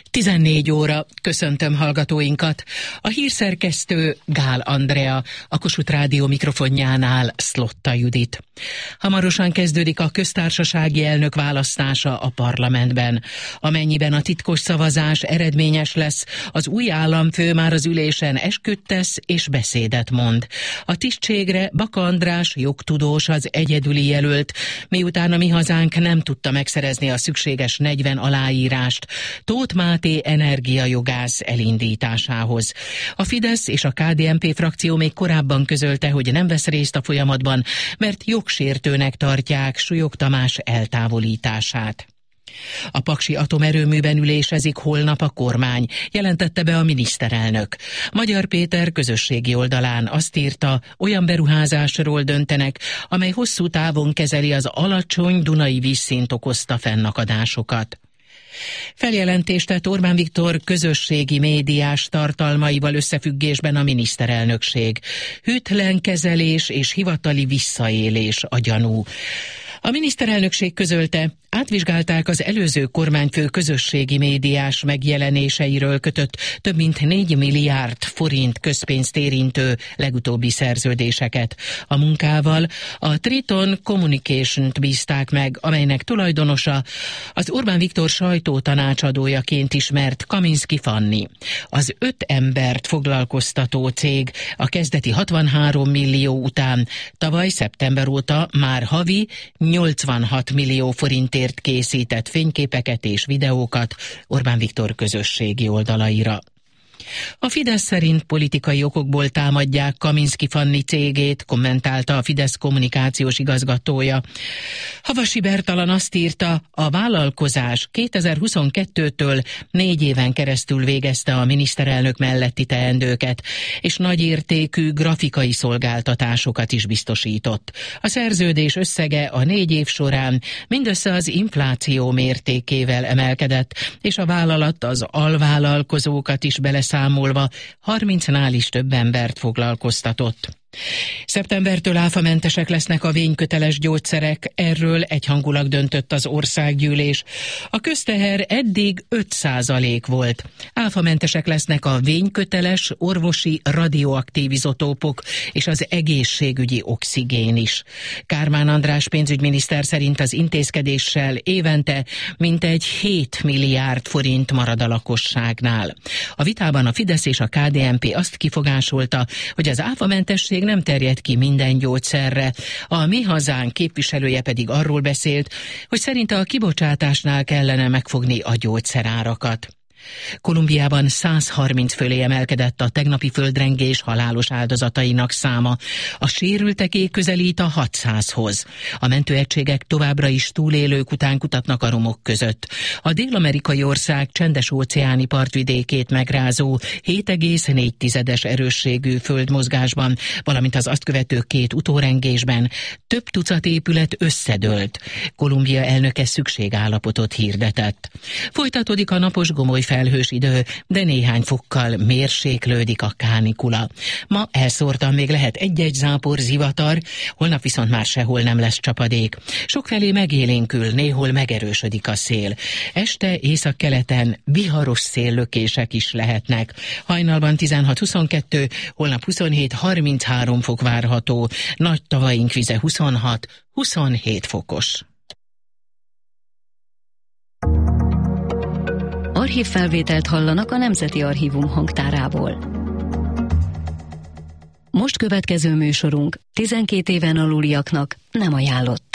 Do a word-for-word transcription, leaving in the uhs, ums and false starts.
tizennégy óra, köszöntöm hallgatóinkat. A hírszerkesztő Gál Andrea, a Kossuth Rádió mikrofonjánál Szlotta Judit. Hamarosan kezdődik a köztársasági elnök választása a parlamentben. Amennyiben a titkos szavazás eredményes lesz, az új államfő már az ülésen esküt tesz és beszédet mond. A tisztségre Baka András jogtudós az egyedüli jelölt, miután a Mi Hazánk nem tudta megszerezni a szükséges negyven aláírást Tóth Máté energiajogász elindításához. A Fidesz és a ká dé en pé frakció még korábban közölte, hogy nem vesz részt a folyamatban, mert jogsértőnek tartják Súlyog Tamás eltávolítását. A paksi atomerőműben ülésezik holnap a kormány, jelentette be a miniszterelnök. Magyar Péter közösségi oldalán azt írta, olyan beruházásról döntenek, amely hosszú távon kezeli az alacsony dunai vízszint okozta fennakadásokat. Feljelentést tett Orbán Viktor közösségi médiás tartalmaival összefüggésben a miniszterelnökség. Hűtlen kezelés és hivatali visszaélés a gyanú. A miniszterelnökség közölte, átvizsgálták az előző kormányfő közösségi médiás megjelenéseiről kötött több mint négy milliárd forint közpénzt érintő legutóbbi szerződéseket. A munkával a Triton Communication-t bízták meg, amelynek tulajdonosa az Orbán Viktor sajtótanácsadójaként ismert Kaminski Fanni. Az öt embert foglalkoztató cég a kezdeti hatvanhárom millió után tavaly szeptember óta már havi nyolcvanhat millió forintért készített fényképeket és videókat Orbán Viktor közösségi oldalaira. A Fidesz szerint politikai okokból támadják Kaminski Fanni cégét, kommentálta a Fidesz kommunikációs igazgatója. Havasi Bertalan azt írta, a vállalkozás kétezer-huszonkettőtől négy éven keresztül végezte a miniszterelnök melletti teendőket, és nagyértékű grafikai szolgáltatásokat is biztosított. A szerződés összege a négy év során mindössze az infláció mértékével emelkedett, és a vállalat az alvállalkozókat is beleszámolva harmincnál is több embert foglalkoztatott. Szeptembertől áfamentesek lesznek a vényköteles gyógyszerek, erről egyhangulag döntött az országgyűlés. A közteher eddig öt százalék volt. Áfamentesek lesznek a vényköteles orvosi radioaktív izotópok és az egészségügyi oxigén is. Kármán András pénzügyminiszter szerint az intézkedéssel évente mintegy hét milliárd forint marad a lakosságnál. A vitában a Fidesz és a ká dé en pé azt kifogásolta, hogy az áfamentesség nem terjed ki minden gyógyszerre. A Mi Hazánk képviselője pedig arról beszélt, hogy szerinte a kibocsátásnál kellene megfogni a gyógyszerárakat. Kolumbiában száz harminc fölé emelkedett a tegnapi földrengés halálos áldozatainak száma. A sérülteké közelít a hatszázhoz. A mentőegységek továbbra is túlélők után kutatnak a romok között. A dél-amerikai ország csendes-óceáni partvidékét megrázó hét egész négy tizedes erősségű földmozgásban, valamint az azt követő két utórengésben több tucat épület összedőlt. Kolumbia elnöke szükségállapotot hirdetett. Folytatódik a napos gomoly felhős idő, de néhány fokkal mérséklődik a kánikula. Ma elszórtan még lehet egy-egy zápor, zivatar, holnap viszont már sehol nem lesz csapadék. Sokfelé megélénkül, néhol megerősödik a szél. Este északkeleten viharos széllökések is lehetnek. Hajnalban tizenhat huszonkettő, holnap huszonhét harminchárom fok várható. Nagy tavaink vize huszonhat huszonhét fokos. Archívfelvételt hallanak a Nemzeti Archívum hangtárából. Most következő műsorunk tizenkét éven aluliaknak nem ajánlott.